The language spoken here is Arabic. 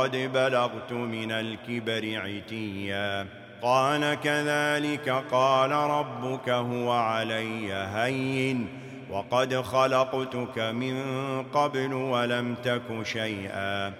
قد بلغت من الكبر عتيا قال كذلك قال ربك هو علي هين وقد خلقتك من قبل ولم تك شيئا